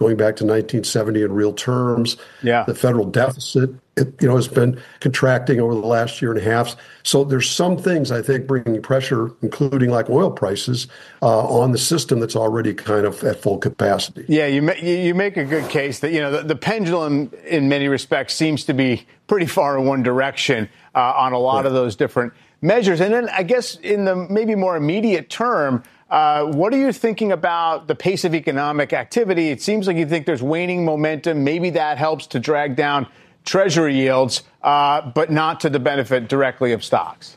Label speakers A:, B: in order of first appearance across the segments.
A: going back to 1970 in real terms.
B: Yeah.
A: The federal deficit, has been contracting over the last year and a half. So there's some things, I think, bringing pressure, including like oil prices, on the system that's already kind of at full capacity.
B: Yeah, you make a good case that, the pendulum in many respects seems to be pretty far in one direction on a lot of those different measures. And then I guess in the maybe more immediate term, what are you thinking about the pace of economic activity? It seems like you think there's waning momentum. Maybe that helps to drag down Treasury yields, but not to the benefit directly of stocks.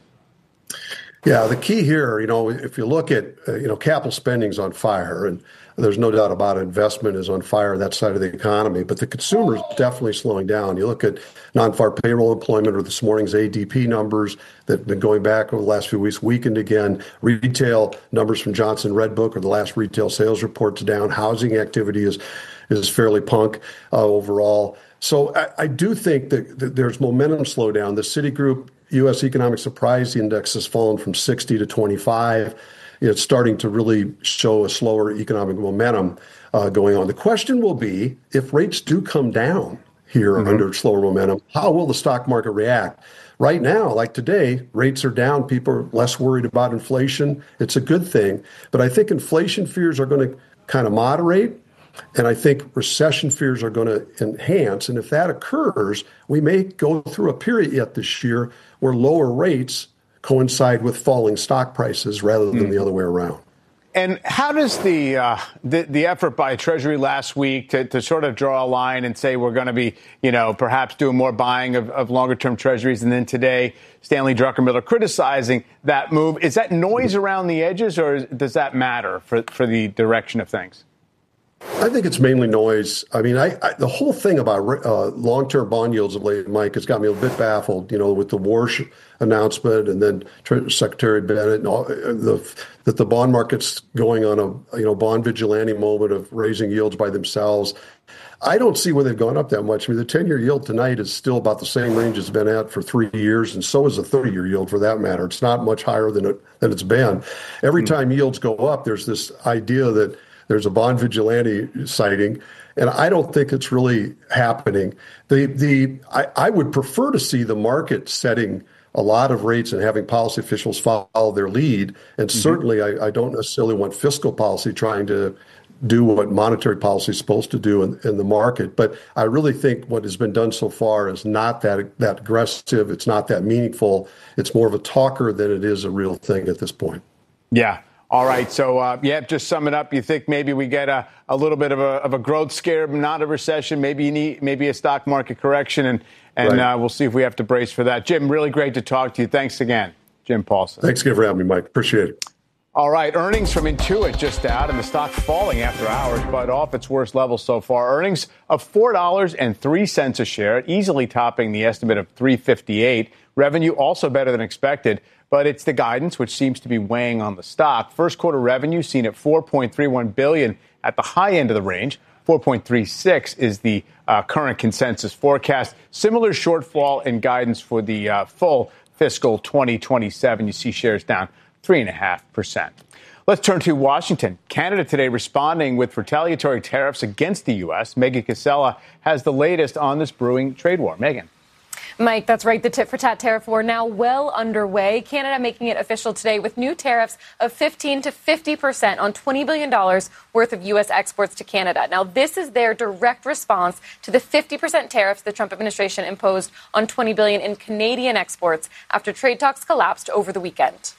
A: Yeah, the key here, if you look at, capital spending's on fire, and there's no doubt about it, investment is on fire, that side of the economy, but the consumer is definitely slowing down. You look at non-farm payroll employment or this morning's ADP numbers that have been going back over the last few weeks, weakened again. Retail numbers from Johnson Redbook or the last retail sales report's down. Housing activity is fairly punk overall. So I do think that there's momentum slowdown. The Citigroup U.S. Economic Surprise Index has fallen from 60 to 25. It's starting to really show a slower economic momentum going on. The question will be, if rates do come down here under slower momentum, how will the stock market react? Right now, like today, rates are down. People are less worried about inflation. It's a good thing. But I think inflation fears are going to kind of moderate. And I think recession fears are going to enhance. And if that occurs, we may go through a period yet this year where lower rates coincide with falling stock prices rather than the other way around.
B: And how does the effort by Treasury last week to sort of draw a line and say we're going to be, perhaps doing more buying of longer-term Treasuries, and then today Stanley Druckenmiller criticizing that move, is that noise around the edges, or does that matter for the direction of things?
A: I think it's mainly noise. I mean, the whole thing about long-term bond yields of late, Mike, has got me a bit baffled, with the Warsh announcement and then Secretary Bennett and all, that the bond market's going on a, bond vigilante moment of raising yields by themselves. I don't see where they've gone up that much. I mean, the 10-year yield tonight is still about the same range it's been at for 3 years, and so is the 30-year yield for that matter. It's not much higher than it's been. Every time yields go up, there's this idea that there's a bond vigilante sighting, and I don't think it's really happening. I would prefer to see the market setting a lot of rates and having policy officials follow their lead. And certainly I don't necessarily want fiscal policy trying to do what monetary policy is supposed to do in the market. But I really think what has been done so far is not that aggressive. It's not that meaningful. It's more of a talker than it is a real thing at this point.
B: Yeah. All right. So, just sum it up. You think maybe we get a little bit of a growth scare, not a recession. Maybe you need a stock market correction, and right. We'll see if we have to brace for that. Jim, really great to talk to you. Thanks again, Jim Paulson.
A: Thanks again for having me, Mike. Appreciate it.
B: All right. Earnings from Intuit just out, and the stock falling after hours, but off its worst level so far. Earnings of $4.03 a share, easily topping the estimate of $3.58. Revenue also better than expected. But it's the guidance which seems to be weighing on the stock. First quarter revenue seen at $4.31 billion at the high end of the range. 4.36 is the current consensus forecast. Similar shortfall in guidance for the full fiscal 2027. You see shares down 3.5%. Let's turn to Washington. Canada today responding with retaliatory tariffs against the U.S. Megan Casella has the latest on this brewing trade war. Megan.
C: Mike, that's right. The tit-for-tat tariff war now well underway. Canada making it official today with new tariffs of 15 to 50% on $20 billion worth of U.S. exports to Canada. Now, this is their direct response to the 50% tariffs the Trump administration imposed on $20 billion in Canadian exports after trade talks collapsed over the weekend.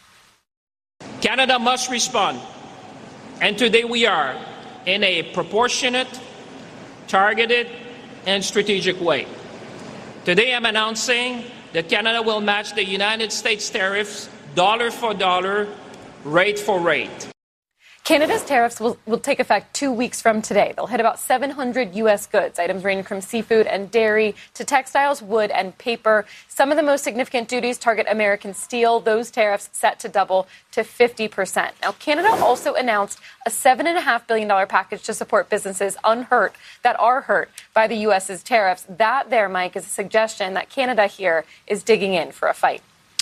D: Canada must respond. And today we are in a proportionate, targeted, and strategic way. Today, I'm announcing that Canada will match the United States tariffs dollar for dollar, rate for rate.
C: Canada's tariffs will take effect 2 weeks from today. They'll hit about 700 U.S. goods, items ranging from seafood and dairy to textiles, wood, and paper. Some of the most significant duties target American steel. Those tariffs set to double to 50%. Now, Canada also announced a $7.5 billion package to support businesses that are hurt by the U.S.'s tariffs. That there, Mike, is a suggestion that Canada here is digging in for a fight.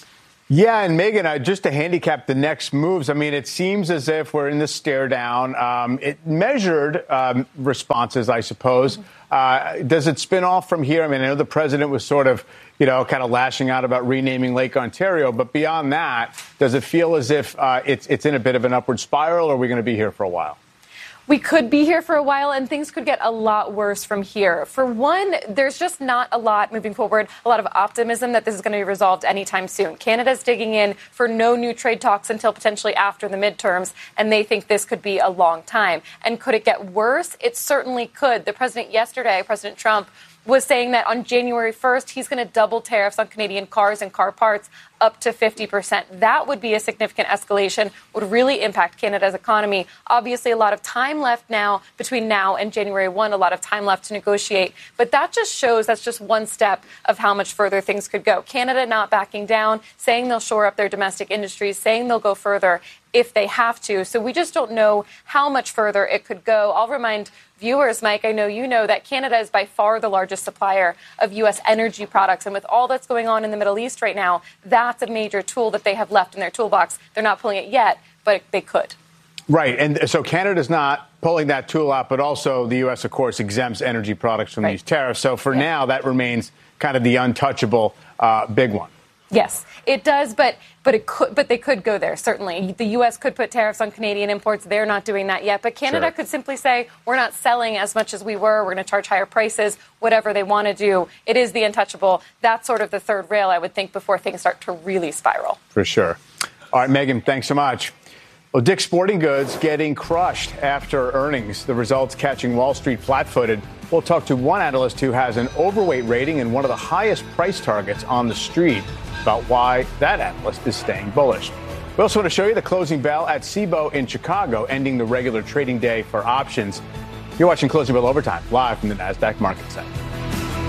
B: Yeah, and Megan, just to handicap the next moves, I mean, it seems as if we're in the stare down. It measured responses, I suppose. Does it spin off from here? I mean, I know the president was sort of, kind of lashing out about renaming Lake Ontario. But beyond that, does it feel as if it's in a bit of an upward spiral, or are we going to be here for a while?
C: We could be here for a while, and things could get a lot worse from here. For one, there's just not a lot moving forward, a lot of optimism that this is going to be resolved anytime soon. Canada's digging in for no new trade talks until potentially after the midterms, and they think this could be a long time. And could it get worse? It certainly could. The president yesterday, President Trump, was saying that on January 1st, he's going to double tariffs on Canadian cars and car parts up to 50%. That would be a significant escalation, would really impact Canada's economy. Obviously, a lot of time left now between now and January 1, a lot of time left to negotiate. But that just shows that's just one step of how much further things could go. Canada not backing down, saying they'll shore up their domestic industries, saying they'll go further if they have to. So we just don't know how much further it could go. I'll remind viewers, Mike, I know you know that Canada is by far the largest supplier of U.S. energy products. And with all that's going on in the Middle East right now, that's a major tool that they have left in their toolbox. They're not pulling it yet, but they could.
B: Right. And so Canada's not pulling that tool out, but also the U.S., of course, exempts energy products from these tariffs. So for now, that remains kind of the untouchable big one.
C: Yes, it does, but they could go there, certainly. The U.S. could put tariffs on Canadian imports. They're not doing that yet. But Canada could simply say, we're not selling as much as we were. We're going to charge higher prices, whatever they want to do. It is the untouchable. That's sort of the third rail, I would think, before things start to really spiral.
B: For sure. All right, Megan, thanks so much. Well, Dick's Sporting Goods getting crushed after earnings. The results catching Wall Street flat-footed. We'll talk to one analyst who has an overweight rating and one of the highest price targets on the street about why that analyst is staying bullish. We also want to show you the closing bell at Cboe in Chicago, ending the regular trading day for options. You're watching Closing Bell Overtime, live from the NASDAQ Market Center.